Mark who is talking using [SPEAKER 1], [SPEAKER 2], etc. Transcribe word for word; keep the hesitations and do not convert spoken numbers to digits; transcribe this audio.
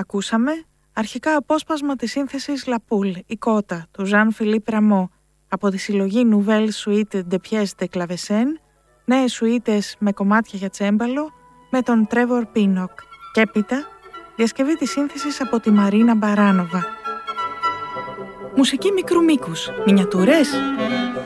[SPEAKER 1] Ακούσαμε αρχικά απόσπασμα της σύνθεσης Λαπούλ, η Κότα, του Ζαν Φιλίπ Ραμό, από τη συλλογή Nouvelle Suite de Pièces de Clavecin, νέες σουίτες με κομμάτια για τσέμπαλο, με τον Τρέβορ Πίνοκ, και έπειτα διασκευή της σύνθεσης από τη Μαρίνα Μπαράνοβα. Μουσική μικρού μήκους, μινιατούρες.